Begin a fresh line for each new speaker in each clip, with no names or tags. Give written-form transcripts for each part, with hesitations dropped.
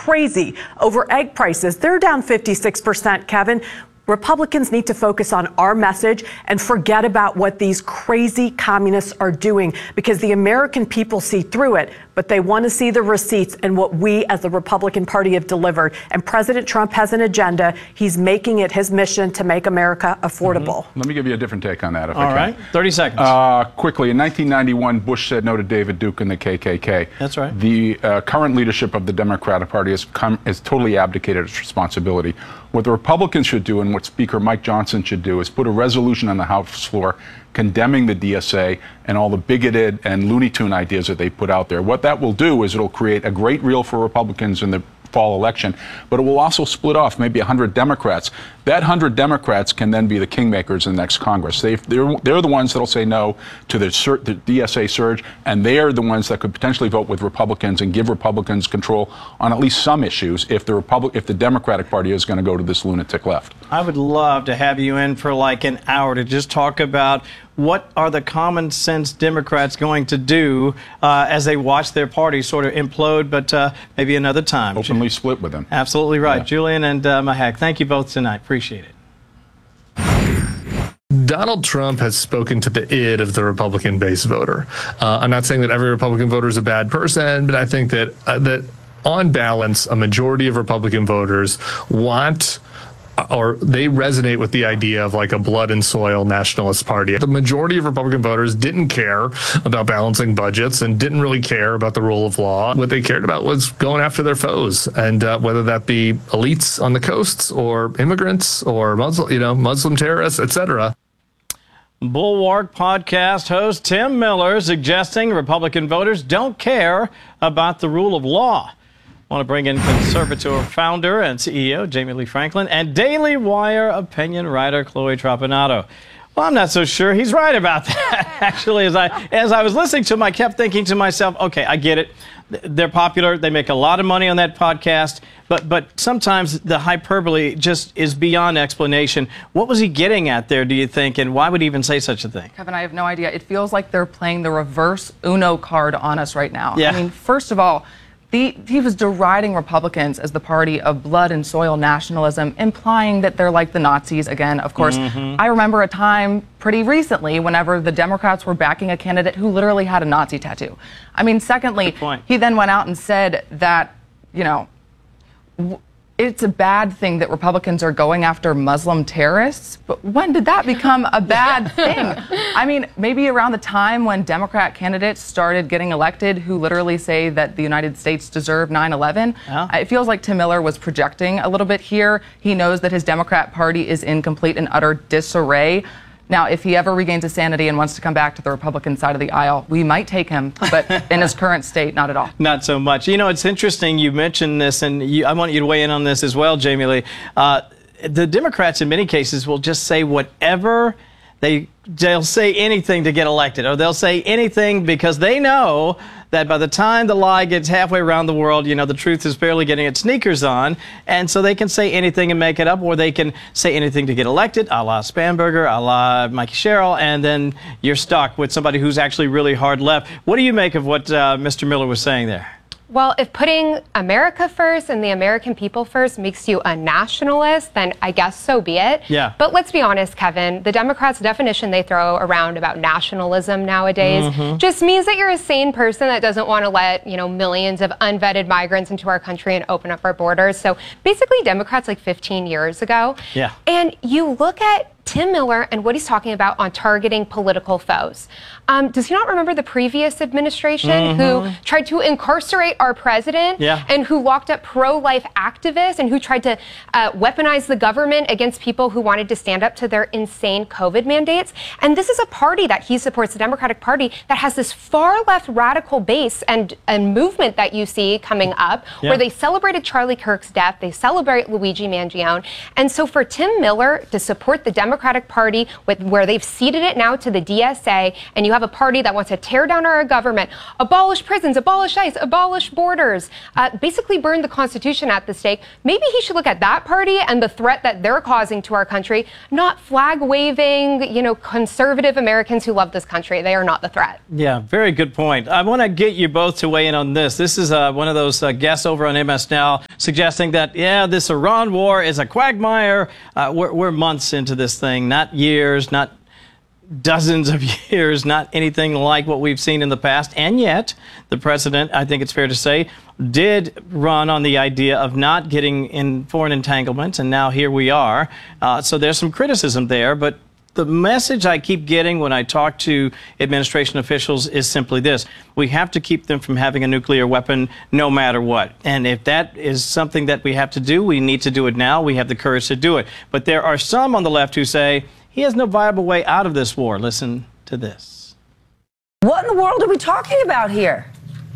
crazy over egg prices. They're down 56%, Kevin. Republicans need to focus on our message and forget about what these crazy communists are doing, because the American people see through it, but they want to see the receipts and what we as the Republican Party have delivered. And President Trump has an agenda. He's making it his mission to make America affordable.
Let me give you a different take on that, if I can.
All right, 30 seconds.
Quickly, in 1991, Bush said no to David Duke and the KKK.
That's right.
The current leadership of the Democratic Party has totally abdicated its responsibility. What the Republicans should do, and what Speaker Mike Johnson should do, is put a resolution on the House floor condemning the DSA and all the bigoted and Looney Tune ideas that they put out there. What that will do is it'll create a great reel for Republicans in the fall election, but it will also split off maybe 100 Democrats. That 100 Democrats can then be the kingmakers in the next Congress. They're the ones that'll say no to the DSA surge, and they're the ones that could potentially vote with Republicans and give Republicans control on at least some issues if the Democratic Party is going to go to this lunatic left.
I would love to have you in for like an hour to just talk about what are the common sense Democrats going to do as they watch their party sort of implode, but maybe another time.
Openly split with them.
Absolutely right.
Yeah.
Julian and Mahak, thank you both tonight. Appreciate it.
Donald Trump has spoken to the id of the Republican base voter. I'm not saying that every Republican voter is a bad person, but I think that on balance, a majority of Republican voters want, or they resonate with the idea of like a blood and soil nationalist party. The majority of Republican voters didn't care about balancing budgets and didn't really care about the rule of law. What they cared about was going after their foes, and whether that be elites on the coasts or immigrants or Muslim terrorists, etc.
Bulwark podcast host Tim Miller suggesting Republican voters don't care about the rule of law. I want to bring in Conservator founder and CEO Jamie Lee Franklin and Daily Wire opinion writer Chloe Trapanado. Well, I'm not so sure he's right about that. Actually, as I was listening to him, I kept thinking to myself, okay, I get it. They're popular. They make a lot of money on that podcast. But sometimes the hyperbole just is beyond explanation. What was he getting at there, do you think? And why would he even say such a thing?
Kevin, I have no idea. It feels like they're playing the reverse Uno card on us right now.
Yeah.
I mean, first of all, he was deriding Republicans as the party of blood and soil nationalism, implying that they're like the Nazis again. Of course, I remember a time pretty recently whenever the Democrats were backing a candidate who literally had a Nazi tattoo. I mean, secondly, he then went out and said that, it's a bad thing that Republicans are going after Muslim terrorists, but when did that become a bad thing? I mean, maybe around the time when Democrat candidates started getting elected who literally say that the United States deserved 9/11. It feels like Tim Miller was projecting a little bit here. He knows that his Democrat Party is in complete and utter disarray. Now, if he ever regains his sanity and wants to come back to the Republican side of the aisle, we might take him, but in his current state, not at all.
Not so much. It's interesting you mentioned this, and I want you to weigh in on this as well, Jamie Lee. The Democrats, in many cases, will just say whatever they'll say anything to get elected, or they'll say anything because they know that by the time the lie gets halfway around the world, the truth is barely getting its sneakers on, and so they can say anything and make it up, or they can say anything to get elected, a la Spanberger, a la Mikey Sherrill, and then you're stuck with somebody who's actually really hard left. What do you make of what Mr. Miller was saying there?
Well, if putting America first and the American people first makes you a nationalist, then I guess so be it.
Yeah.
But let's be honest, Kevin, the Democrats' definition they throw around about nationalism nowadays just means that you're a sane person that doesn't want to let, millions of unvetted migrants into our country and open up our borders. So basically Democrats like 15 years ago.
Yeah.
And you look at Tim Miller and what he's talking about on targeting political foes. Does he not remember the previous administration who tried to incarcerate our president and who locked up pro-life activists and who tried to weaponize the government against people who wanted to stand up to their insane COVID mandates? And this is a party that he supports, the Democratic Party, that has this far left radical base and movement that you see coming up where they celebrated Charlie Kirk's death, they celebrate Luigi Mangione. And so for Tim Miller to support the Democratic Democratic Party, where they've ceded it now to the DSA, and you have a party that wants to tear down our government, abolish prisons, abolish ICE, abolish borders, basically burn the Constitution at the stake. Maybe he should look at that party and the threat that they're causing to our country, not flag-waving, conservative Americans who love this country. They are not the threat.
Yeah, very good point. I want to get you both to weigh in on this. This is one of those guests over on MS Now suggesting that, this Iran war is a quagmire. We're months into this thing, not years, not dozens of years, not anything like what we've seen in the past. And yet, the president, I think it's fair to say, did run on the idea of not getting in foreign entanglements, and now here we are. So there's some criticism there, but the message I keep getting when I talk to administration officials is simply this: we have to keep them from having a nuclear weapon no matter what. And if that is something that we have to do, we need to do it now. We have the courage to do it. But there are some on the left who say he has no viable way out of this war. Listen to this.
What in the world are we talking about here?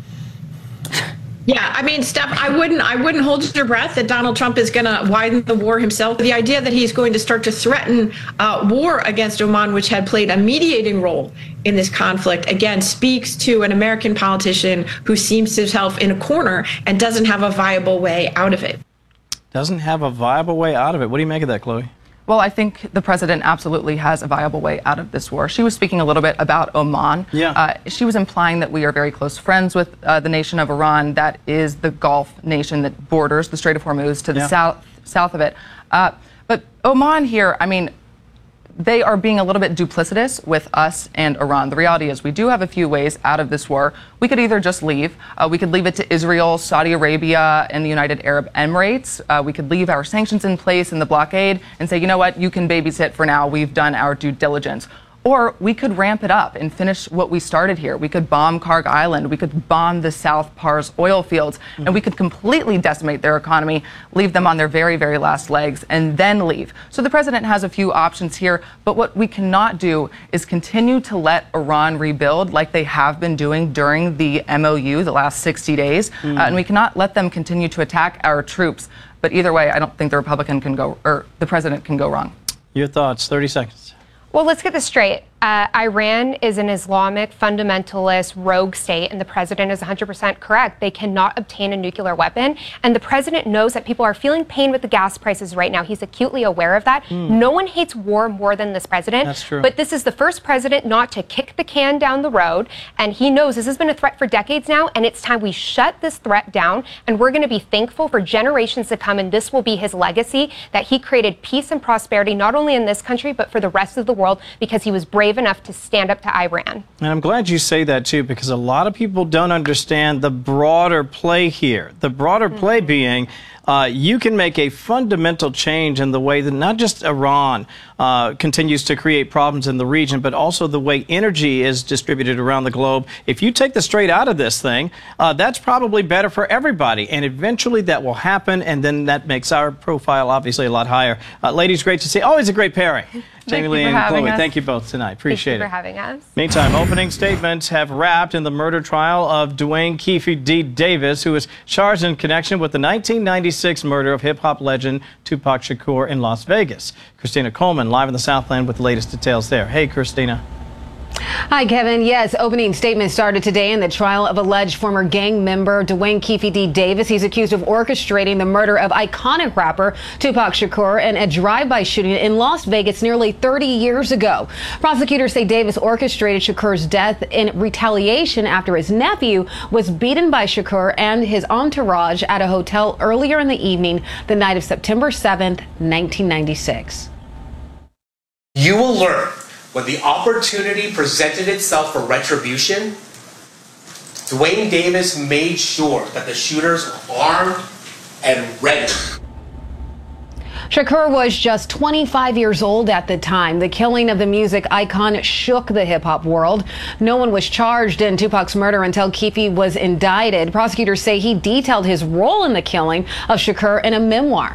Yeah, I mean, Steph, I wouldn't hold your breath that Donald Trump is going to widen the war himself. The idea that he's going to start to threaten war against Oman, which had played a mediating role in this conflict, again, speaks to an American politician who seems himself in a corner and doesn't have a viable way out of it.
Doesn't have a viable way out of it. What do you make of that, Chloe?
Well, I think the president absolutely has a viable way out of this war. She was speaking a little bit about Oman.
Yeah.
She was implying that we are very close friends with the nation of Iran. That is the Gulf nation that borders the Strait of Hormuz to the south of it. But Oman here, I mean, they are being a little bit duplicitous with us and Iran. The reality is we do have a few ways out of this war. We could either just leave. We could leave it to Israel, Saudi Arabia, and the United Arab Emirates. We could leave our sanctions in place and the blockade and say, you know what, you can babysit for now. We've done our due diligence. Or we could ramp it up and finish what we started here. We could bomb Karg Island. We could bomb the South Pars oil fields. And we could completely decimate their economy, leave them on their very, very last legs, and then leave. So the president has a few options here. But what we cannot do is continue to let Iran rebuild like they have been doing during the MOU the last 60 days. And we cannot let them continue to attack our troops. But either way, I don't think the president can go wrong.
Your thoughts, 30 seconds.
Well, let's get this straight. Iran is an Islamic fundamentalist rogue state, and the president is 100% correct. They cannot obtain a nuclear weapon, and the president knows that people are feeling pain with the gas prices right now. He's acutely aware of that. No one hates war more than this president.
That's true.
But this is the first president not to kick the can down the road, and he knows this has been a threat for decades now, and it's time we shut this threat down, and we're going to be thankful for generations to come, and this will be his legacy, that he created peace and prosperity not only in this country, but for the rest of the world, because he was brave enough to stand up to Iran.
And I'm glad you say that, too, because a lot of people don't understand the broader play here. The broader play being you can make a fundamental change in the way that not just Iran continues to create problems in the region, but also the way energy is distributed around the globe. If you take the Strait out of this thing, that's probably better for everybody. And eventually that will happen, and then that makes our profile obviously a lot higher. Ladies, great to see you. Always a great pairing. Jamie Lee and Chloe, thank you both tonight. Appreciate it.
Thank you for having us.
Meantime, opening statements have wrapped in the murder trial of Duane Keffe D. Davis, who is charged in connection with the 1996 murder of hip-hop legend Tupac Shakur in Las Vegas. Christina Coleman, live in the Southland with the latest details there. Hey, Christina.
Hi, Kevin. Yes, opening statement started today in the trial of alleged former gang member Duane Keffe D. Davis. He's accused of orchestrating the murder of iconic rapper Tupac Shakur in a drive-by shooting in Las Vegas nearly 30 years ago. Prosecutors say Davis orchestrated Shakur's death in retaliation after his nephew was beaten by Shakur and his entourage at a hotel earlier in the evening, the night of September 7th, 1996.
You will learn when the opportunity presented itself for retribution, Duane Davis made sure that the shooters were armed and ready.
Shakur was just 25 years old at the time. The killing of the music icon shook the hip-hop world. No one was charged in Tupac's murder until Keffe was indicted. Prosecutors say he detailed his role in the killing of Shakur in a memoir.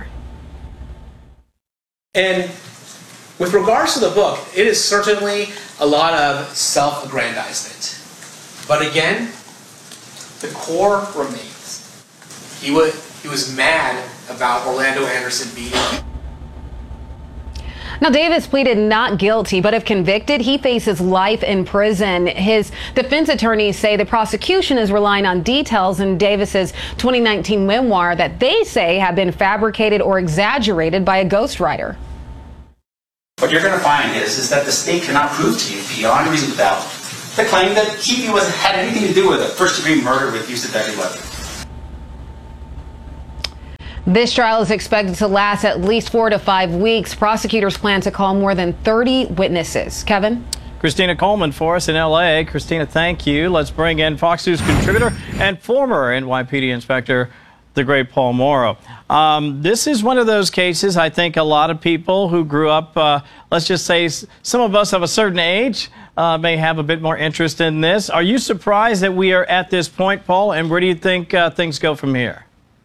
And with regards to the book, it is certainly a lot of self-aggrandizement. But again, the core remains. He was mad about Orlando Anderson beating him.
Now, Davis pleaded not guilty, but if convicted, he faces life in prison. His defense attorneys say the prosecution is relying on details in Davis's 2019 memoir that they say have been fabricated or exaggerated by a ghostwriter.
What you're going to find is that the state cannot prove to you beyond a reasonable doubt the claim that Keefe had anything to do with a first-degree murder with use of deadly weapons.
This trial is expected to last at least 4 to 5 weeks. Prosecutors plan to call more than 30 witnesses. Kevin?
Christina Coleman for us in L.A. Christina, thank you. Let's bring in Fox News contributor and former NYPD inspector, the great Paul Mauro. This is one of those cases, I think a lot of people who grew up, let's just say some of us of a certain age, may have a bit more interest in this. Are you surprised that we are at this point, Paul? And where do you think things go from here?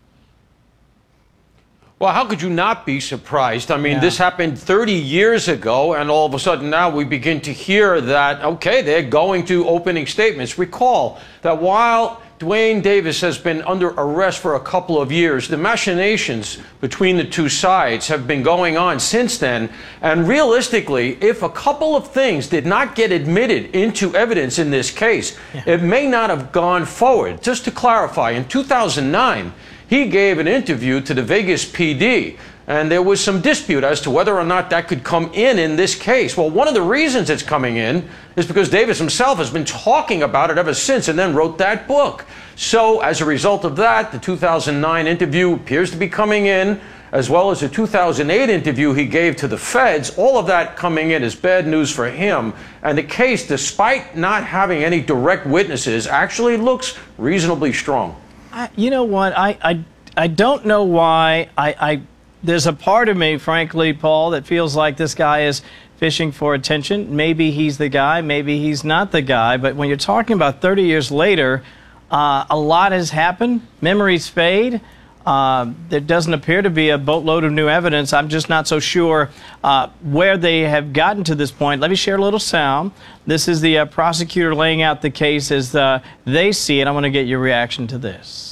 Well, how could you not be surprised? I mean, this happened 30 years ago, and all of a sudden now we begin to hear that, okay, they're going to opening statements. Recall that while Duane Davis has been under arrest for a couple of years, the machinations between the two sides have been going on since then. And realistically, if a couple of things did not get admitted into evidence in this case, it may not have gone forward. Just to clarify, in 2009, he gave an interview to the Vegas PD, and there was some dispute as to whether or not that could come in this case. Well, one of the reasons it's coming in is because Davis himself has been talking about it ever since and then wrote that book. So as a result of that, the 2009 interview appears to be coming in, as well as the 2008 interview he gave to the feds. All of that coming in is bad news for him. And the case, despite not having any direct witnesses, actually looks reasonably strong.
You know what? I don't know why. There's a part of me, frankly, Paul, that feels like this guy is fishing for attention. Maybe he's the guy, maybe he's not the guy. But when you're talking about 30 years later, a lot has happened. Memories fade. There doesn't appear to be a boatload of new evidence. I'm just not so sure where they have gotten to this point. Let me share a little sound. This is the prosecutor laying out the case as they see it. I want to get your reaction to this.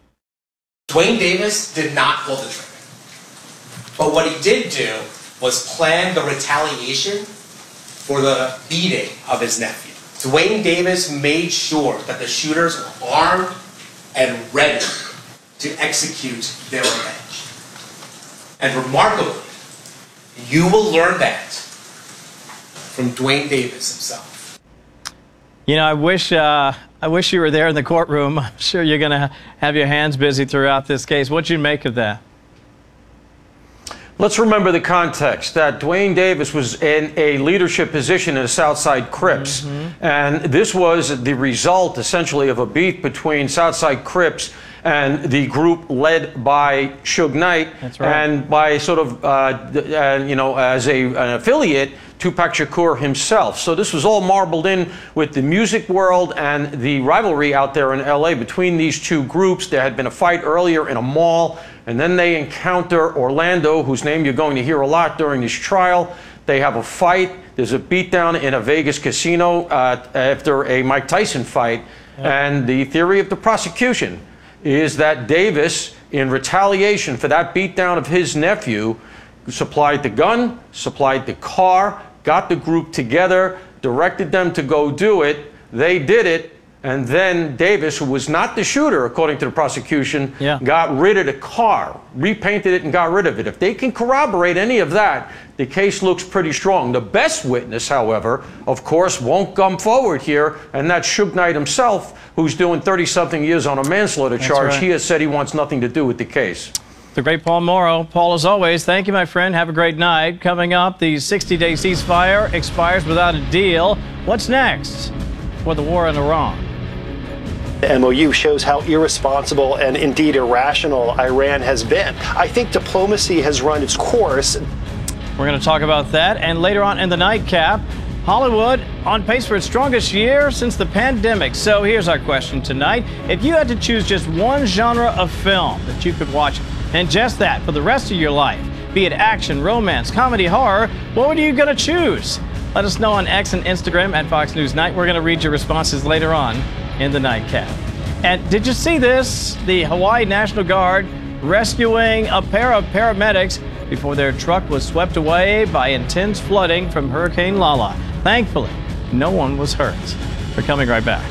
Duane Davis did not pull the trigger. But what he did do was plan the retaliation for the beating of his nephew. Duane Davis made sure that the shooters were armed and ready to execute their revenge. And remarkably, you will learn that from Duane Davis himself.
You know, I wish you were there in the courtroom. I'm sure you're going to have your hands busy throughout this case. What'd you make of that?
Let's remember the context that Duane Davis was in a leadership position in the Southside Crips. And this was the result, essentially, of a beef between Southside Crips and the group led by Suge Knight.
That's right.
And by sort of, as an affiliate, Tupac Shakur himself. So this was all marbled in with the music world and the rivalry out there in LA between these two groups. There had been a fight earlier in a mall, and then they encounter Orlando, whose name you're going to hear a lot during this trial. They have a fight. There's a beatdown in a Vegas casino after a Mike Tyson fight. And the theory of the prosecution is that Davis, in retaliation for that beatdown of his nephew, supplied the gun, supplied the car, got the group together, directed them to go do it. They did it. And then Davis, who was not the shooter, according to the prosecution, got rid of the car, repainted it and got rid of it. If they can corroborate any of that, the case looks pretty strong. The best witness, however, of course, won't come forward here, and that's Suge Knight himself, who's doing 30-something years on a manslaughter charge.
Right.
He has said he wants nothing to do with the case.
The great Paul Mauro. Paul, as always, thank you, my friend. Have a great night. Coming up, the 60-day ceasefire expires without a deal. What's next for the war in Iran?
The MOU shows how irresponsible and indeed irrational Iran has been. I think diplomacy has run its course.
We're going to talk about that. And later on in the nightcap, Hollywood on pace for its strongest year since the pandemic. So here's our question tonight. If you had to choose just one genre of film that you could watch and just that for the rest of your life, be it action, romance, comedy, horror, what were you going to choose? Let us know on X and Instagram at Fox News Night. We're going to read your responses later on in the nightcap. And did you see this? The Hawaii National Guard rescuing a pair of paramedics before their truck was swept away by intense flooding from Hurricane Lala. Thankfully, no one was hurt. We're coming right back.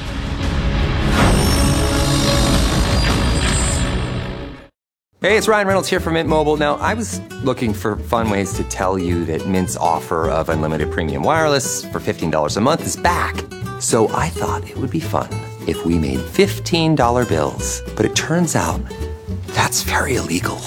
Hey, it's Ryan Reynolds here from Mint Mobile. Now, I was looking for fun ways to tell you that Mint's offer of unlimited premium wireless for $15 a month is back. So I thought it would be fun if we made $15 bills. But it turns out that's very illegal.